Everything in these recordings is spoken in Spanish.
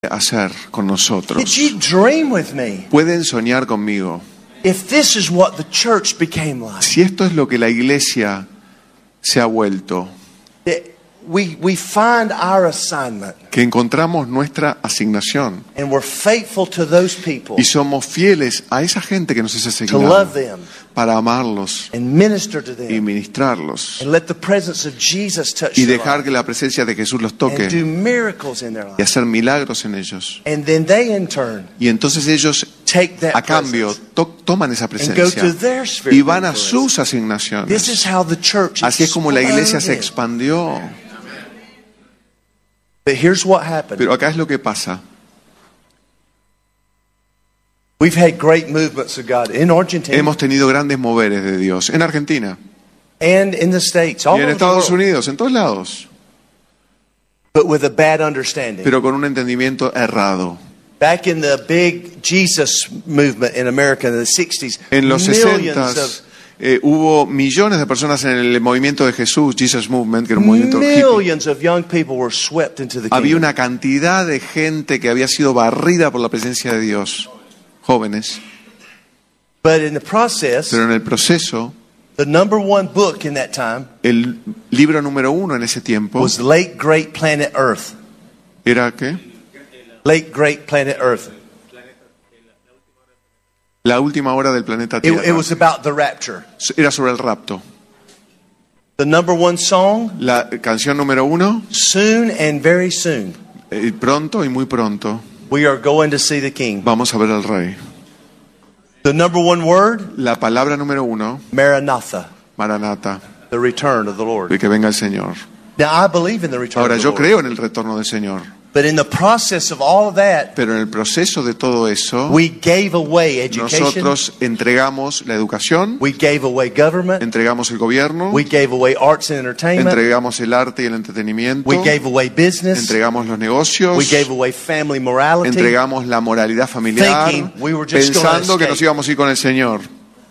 hacer con nosotros. Could you dream with me Pueden soñar conmigo. if this is what the church became like? Si esto es lo que la iglesia se ha vuelto, That we find our assignment que encontramos nuestra asignación and we're faithful to those people y somos fieles a esa gente que nos es to love asignada them para amarlos and minister to y them ministrarlos and let the presence of Jesus touch y their dejar life que la presencia de Jesús los and do toque miracles in their y life. hacer milagros en ellos. And then they in turn Y entonces ellos, take that a cambio, presence toman esa and go presencia to their sphere y of van a influence. sus This asignaciones. is how the church Así es como la iglesia se exploded. expandió. But here's what happened. Pero acá es lo que pasa. We've had great movements of God in Argentina Hemos tenido grandes moveres de Dios en Argentina and in the States, all y en over the Estados world, Unidos, en todos lados, but with a bad understanding. pero con un entendimiento errado. Back in the big Jesus movement in America in the 60s, En los millions 60 hubo millones de personas en el movimiento de Jesús, Jesus Movement, que era un movimiento hippie. millions of young people were swept into the Había kingdom. una cantidad de gente que había sido barrida por la presencia de Dios, jóvenes. But in the process, Pero en el proceso, the number one book in that time el libro número 1 en ese tiempo was Late Great Planet Earth. era ¿qué? Late Great Planet Earth. La última hora del planeta It Tierra. was about the rapture. Era sobre el rapto. The number one song, La canción número 1, soon and very soon, pronto y muy pronto, we are going to see the King. vamos a ver al Rey. The number one word, La palabra número 1, Maranatha, Maranata, the return of the Lord. de que venga el Señor. Now, I believe in the return Ahora, of the yo Lord. creo en el retorno del Señor, But in the process of all of that, pero en el proceso de todo eso, we gave away education, nosotros entregamos la educación, we gave away government, entregamos el gobierno, we gave away arts and entertainment, entregamos el arte y el entretenimiento, we gave away business, entregamos los negocios, we gave away family morality, entregamos la moralidad familiar, thinking we were just gonna pensando que escape. nos íbamos a ir con el Señor.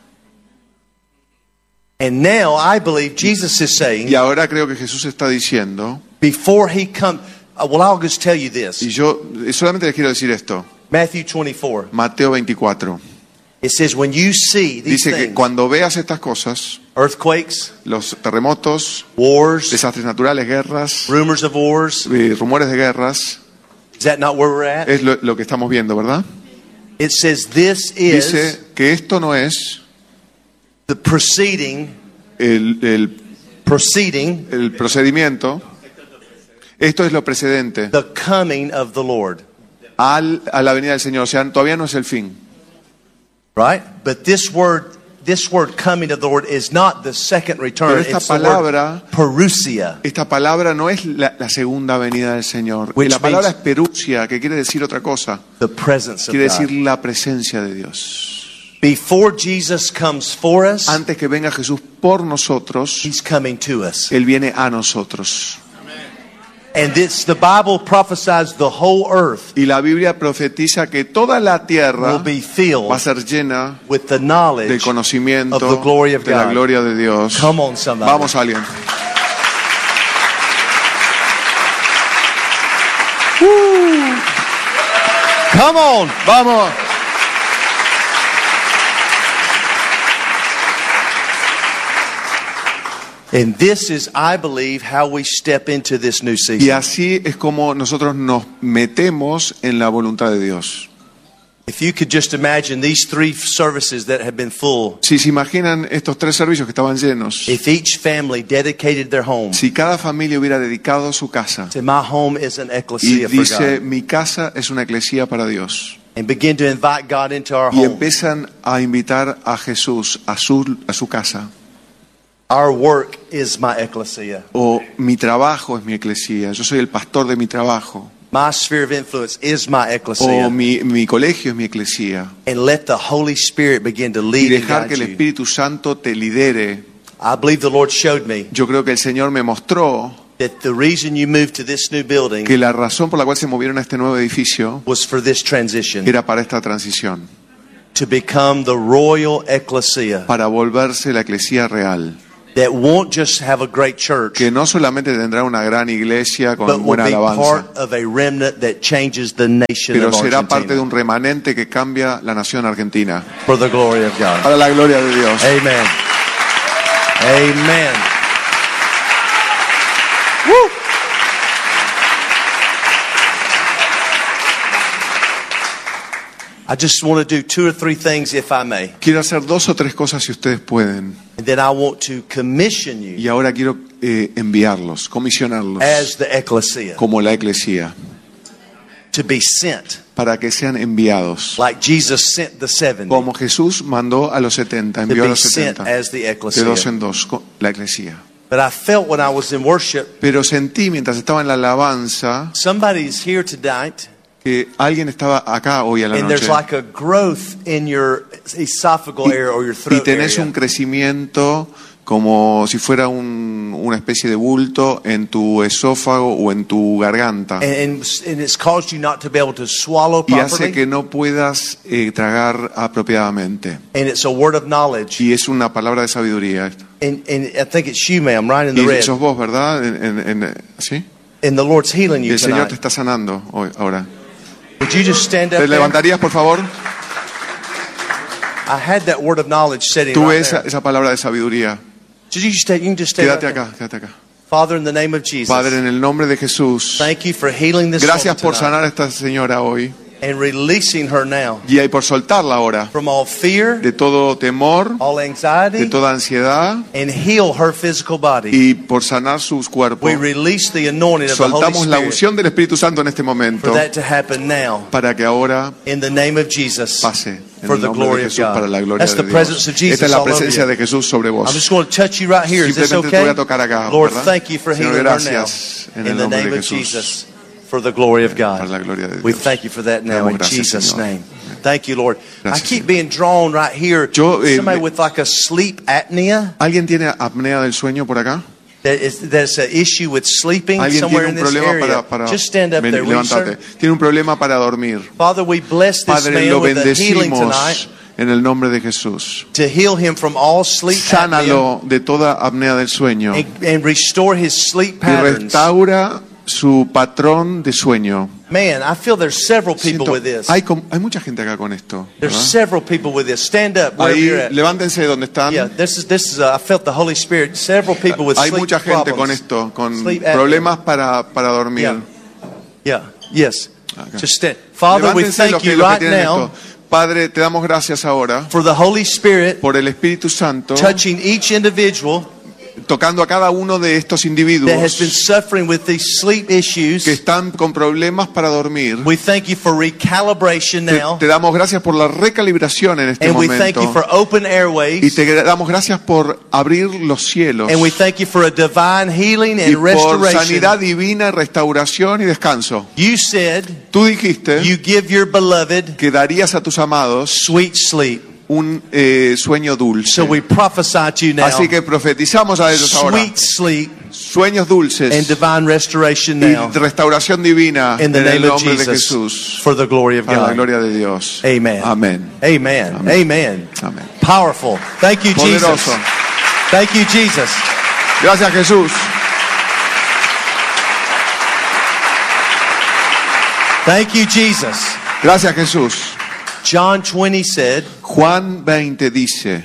and now I believe Jesus is saying, Y ahora creo que Jesús está diciendo, before he comes, well, I'll just tell you this. y yo solamente les quiero decir esto, Matthew 24, Mateo 24, it says, when you see these dice que things, cuando veas estas cosas, earthquakes, los terremotos, wars, desastres naturales, guerras, rumors of wars, rumores de guerras, is that not where we're at? es lo que estamos viendo, ¿verdad? It says this is Dice que esto no es the proceeding, el procedimiento, esto es lo precedente the coming of the Lord. a la venida del Señor, o sea, todavía no es el fin. Right? But this word coming of the Lord is not the second return. Pero esta It's the word palabra- parousia. Esta palabra no es la segunda venida del Señor. Which La palabra es means- perusia, que quiere decir otra cosa. The presence of Quiere God. decir la presencia de Dios. Before Jesus comes for us, Antes que venga Jesús por nosotros, He's coming to us. Él viene a nosotros. And the Bible prophesies the whole earth Y la Biblia profetiza que toda la tierra will be filled va a ser llena with the del knowledge conocimiento of the glory of de la God. gloria de Dios. Come on, somebody. Vamos, alguien. Come on. Vamos. And this is, I believe, how we step into this new Y season. así es como nosotros nos metemos en la voluntad de Dios. If you could just imagine these three services that have been full, Si se imaginan estos 3 servicios que estaban llenos, if each family dedicated their home, si cada familia hubiera dedicado su casa say, my home is an y ecclesia for dice, God, mi casa es una iglesia para Dios, and begin to invite God into our y home, empiezan a invitar a Jesús a su casa, our work is my ecclesia. o mi trabajo es mi iglesia, yo soy el pastor de mi trabajo, My sphere of influence is my o ecclesia. mi colegio es mi iglesia, And let the Holy Spirit begin to y lead and dejar que guide el you. Espíritu Santo te lidere. I believe the Lord showed me Yo creo que el Señor me mostró that the reason you moved to this new building que la razón por la cual se movieron a este nuevo edificio was for this transition, era para esta transición, to become the royal ecclesia. para volverse la iglesia real. that won't just have a great church, que no solamente tendrá una gran iglesia but con will buena be alabanza, part of a remnant that changes the nation pero of será parte de Argentina un remanente que cambia la nación argentina. for the glory of God. Para la gloria de Dios. Amen. Amen. Woo! I just want to do 2 or 3 things if I may. Quiero hacer 2 o 3 cosas si ustedes pueden. And then I want to commission Y you ahora quiero enviarlos, comisionarlos as the ecclesia como la iglesia, to be sent para que sean enviados. like Jesus sent the 70 Como Jesús mandó a los 70, to envió a be los sent 70, as the de 2 ecclesia. en 2, la iglesia. But I felt when I was in worship, Pero sentí mientras estaba en la alabanza somebody's here tonight que alguien estaba acá hoy a la and noche there's like a growth in your esophageal area or your y throat tenés area. un crecimiento como si fuera una especie de bulto en tu esófago o en tu garganta And it's caused you not to be able to swallow y hace properly. que no puedas tragar apropiadamente. And it's a word of knowledge. Y es una palabra de sabiduría. And I think it's you, ma'am, right in the Y red. sos vos, ¿verdad? ¿Sí? And the Lord's healing Y you el Señor te tonight. está sanando hoy, ahora. Would you just stand up ¿Te there? levantarías, por favor? I had that word of knowledge sitting Tuve right there. esa palabra de sabiduría. So you can just stay Quédate right there. acá, quédate acá. Father, in the name of Jesus, Padre, en el nombre de Jesús, thank you for healing this gracias woman por tonight sanar a esta señora hoy and releasing her now y por soltarla ahora from all fear, de todo temor, all de anxiety, toda ansiedad and heal her physical body. y por sanar sus cuerpos. We release the anointing of the Holy Soltamos la Spirit unción del Espíritu Santo en este for momento that to happen now para que ahora in the name of Jesus pase en for el the nombre glory de of Jesús para la God. gloria That's de the presence Dios. of Jesus Esta es la all over presencia you. de Jesús sobre I'm vos. just going to touch you right here. Is this Simplemente te voy okay? a tocar acá, Lord, ¿verdad? thank you for Señor, healing her now. gracias en el In the nombre name de of Jesús. Jesus, for the glory of Para God. la gloria de We Dios. thank you for that now Damos in gracias, Jesus' Señor. name. Thank you, Lord. Gracias, I keep Señor. being drawn right here. Yo, Somebody with like a sleep apnea. ¿Alguien tiene apnea del sueño por acá? There's an issue with sleeping ¿Alguien somewhere tiene in un this problema area. para Just stand up there, will you, levantarte? sir? Tiene un problema para dormir. Father, we bless this Padre, man lo with a healing tonight bendecimos en el nombre de Jesús. to heal him from all sleep apnea Sánalo de toda apnea del sueño and restore his sleep y patterns. restaura su patrón de sueño. Man, I feel there's several people Siento- with this. hay mucha gente acá con esto. There's ¿verdad? several people with this. Stand up wherever Ahí, you're at. levántense de donde están. Yeah, this is. I felt the Holy Spirit. Several people with Hay sleep mucha gente problems. con esto, con Sleep apnea. problemas para dormir. Yeah. Yes. Acá. Just stand. Father, we Levántense los thank you los right tienen now esto. Padre, te damos gracias ahora for the Holy Spirit por el Espíritu Santo touching each individual tocando a cada uno de estos that has been individuos suffering with these sleep issues. que están con problemas para dormir. We thank you for recalibration now. Te damos gracias por la recalibración en este And we thank you momento. for open Y airways. te damos gracias por abrir los cielos. And we thank you for a divine healing Y and por restoration. sanidad divina, restauración y descanso. You said Tú dijiste you give your beloved que darías a tus amados sweet sleep. un sueño dulce. So we prophesy to you now. Así que profetizamos a ellos ahora. Sweet sleep Sueños and dulces divine restoration y now. restauración divina In en the el name of nombre de Jesus. Jesús. For the glory of Para la God. gloria de Dios. Amen. Amén. Amen. Amén. Amen. Amén. Powerful. Thank you, Jesus. Poderoso. Thank you, Jesus. Gracias, Jesús. Thank you, Jesus. Gracias, Jesús. John 20 said, Juan 20 dice,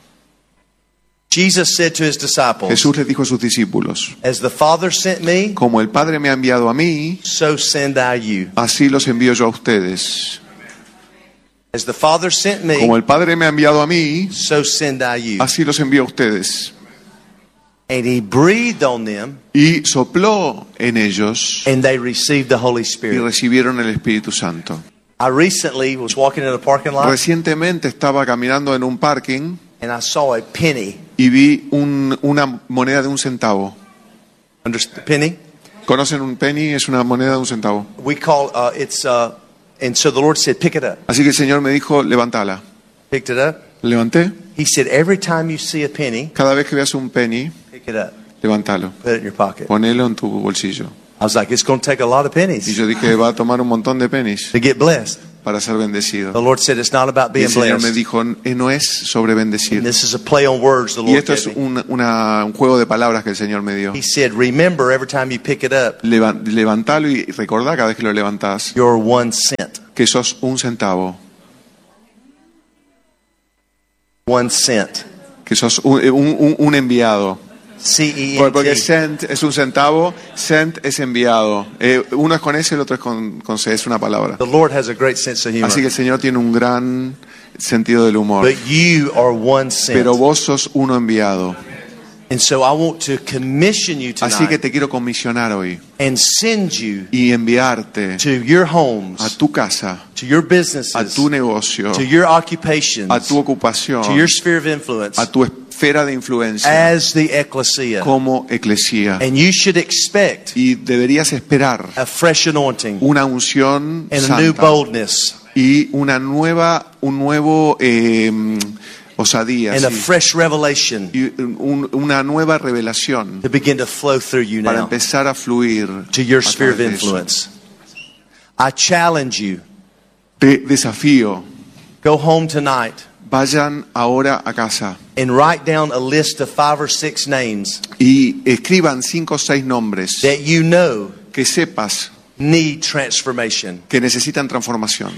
Jesus said to his disciples, Jesús les dijo a sus discípulos, as the Father sent me, como el Padre me ha enviado a mí, so send I you. así los envío yo a ustedes. As the Father sent Como me, el Padre me ha enviado a mí, so send I you. así los envío a ustedes. And he breathed on them, Y sopló en ellos and they received the Holy y Spirit. recibieron el Espíritu Santo. I recently was walking in a parking lot, Recientemente estaba caminando en un parking and I saw a penny. y vi una moneda de 1 centavo. Understand? Penny? ¿Conocen un penny? Es una moneda de 1 centavo. We call and so the Lord said, pick it up. Así que el Señor me dijo, levántala. Picked it up. Levanté. He said, every time you see a penny, Cada vez que veas un penny, pick it up. levántalo. Put it in your pocket. Ponelo en tu bolsillo. I was like, it's going to take a lot of Y pennies yo dije, va a tomar un montón de pennies to get blessed. para ser bendecido. The Lord said it's not about Y being el Señor me blessed. dijo, no es sobre bendecir. And this is a play on words the Y Lord esto es gave me. un juego de palabras que el Señor me dio. He said, remember every time you pick it up, Levantalo y recordá cada vez que lo levantás you're 1 cent. que sos un centavo, 1 cent. que sos un enviado. Porque C-E-N-T. cent es un centavo, cent es enviado. Uno es con S, el otro es con C, es una palabra. The Lord has a great sense of humor. Así que el Señor tiene un gran sentido del humor. But you are 1 cent. Pero vos sos uno enviado. And so I want to commission you Así que tonight te quiero comisionar hoy and send you y enviarte to your homes, a tu casa, to your a businesses, tu negocio, to your occupations, a tu ocupación, to your sphere of influence a tu esfera de influencia as the ecclesia. como eclesía. And you should expect Y deberías esperar a fresh anointing una unción and a new santa boldness y un nuevo osadía, and a sí, fresh revelation y una nueva revelación to begin to flow through you para now empezar a fluir to your a sphere of través de eso. influence. I challenge you, Te desafío, go home tonight vayan ahora a casa and write down a list of 5 or 6 names y escriban 5 o 6 nombres that you know que sepas need transformation, que necesitan transformación,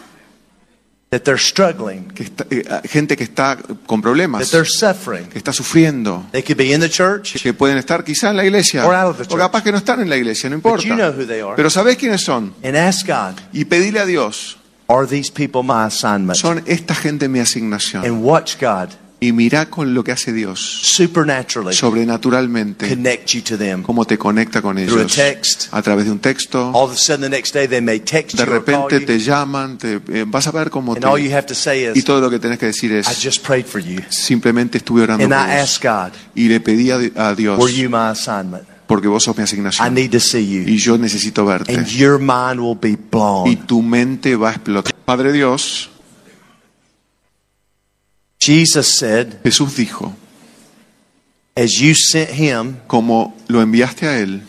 that they're struggling, gente que está con that problemas, they're suffering. que está sufriendo, They could be in the church, que pueden estar quizá en la iglesia Or out of the o church. capaz que no están en la iglesia, no but importa. you know who they are. Pero ¿sabés quiénes son? And ask God, Y pedile a Dios, are these people my assignment? son esta gente mi asignación. And watch God Y mirá con lo que hace Dios supernaturally sobrenaturalmente, connect you to them. cómo te conecta con Through a ellos text. a través de un texto. All of a sudden the next day they may text De you or call repente you, te llaman, vas a ver cómo and all you te... have to say Y is, todo lo que tenés que decir I es, just prayed for you. simplemente estuve orando And por I vos. asked God, Y le pedí a Dios, were you my assignment? porque vos sos mi I asignación. need to see you. Y yo necesito verte. And your mind will be Y blown. tu mente va a explotar. Padre Dios, Jesus said, Jesús dijo, as you sent him, como lo enviaste a Él,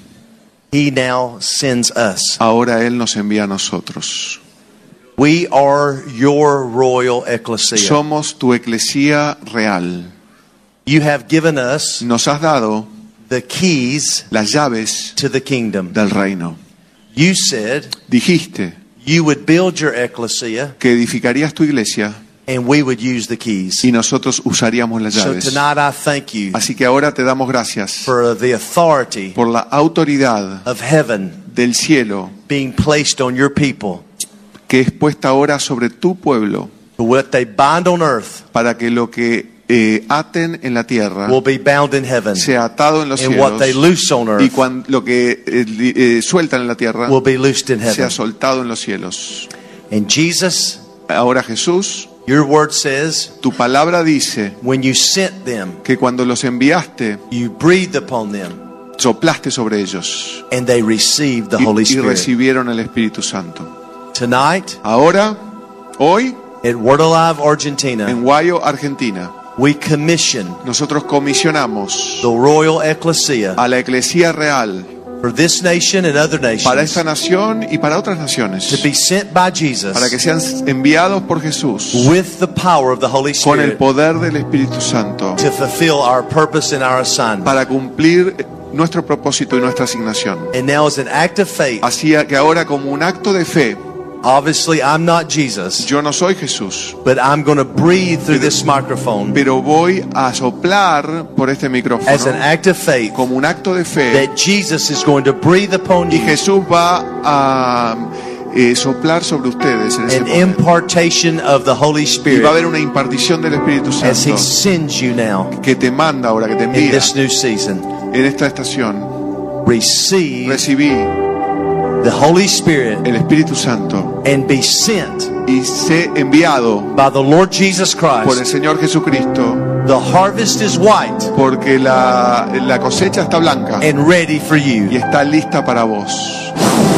he now sends us. ahora Él nos envía a nosotros. We are your royal ecclesia. Somos tu eclesía real. You have given us Nos has dado the keys las llaves to the kingdom. del reino. You said Dijiste you would build your ecclesia que edificarías tu iglesia and we would use the keys. y nosotros usaríamos las So llaves. tonight I thank you Así que ahora te damos gracias for the authority por la autoridad of heaven del cielo being placed on your people. que es puesta ahora sobre tu pueblo For what they bind on earth para que lo que aten en la tierra will be bound in heaven. sea atado en los And what they cielos loose on y earth lo que sueltan en la tierra will be loosed in sea heaven. soltado en los cielos. And Jesus, Ahora Jesús, your word says, tu palabra dice when you sent them, que cuando los enviaste you breathed upon them soplaste sobre ellos and they received the Holy y Spirit. recibieron el Espíritu Santo. Tonight, Ahora, hoy, at Word Alive, Argentina, en Guayo, Argentina, we commission nosotros comisionamos the royal ecclesia a la Eclesía Real for this nation and other para esta nations nación y para otras to naciones, be sent by Jesus para que sean enviados por Jesús with the power of the Holy con el Spirit poder del Espíritu Santo to fulfill our purpose and our assignment. para cumplir nuestro propósito y nuestra asignación. And now as an act of faith, Así que ahora, como un acto de fe, obviously I'm not Jesus, yo no soy Jesús, but I'm going to breathe through this microphone pero voy a soplar por este as an micrófono act of faith como un acto de fe, that Jesus is going to breathe upon y you Jesús va a soplar sobre ustedes en ese an momento. impartation of the Holy Y va a Spirit haber una impartición del Espíritu as He Santo sends you now que te manda ahora, que te in envía this new season. en esta estación. Receive Recibí the Holy Spirit el Espíritu Santo and be sent y sé enviado by the Lord Jesus por el Christ. Señor Jesucristo, The harvest is white porque la cosecha está blanca and ready for y you. está lista para vos.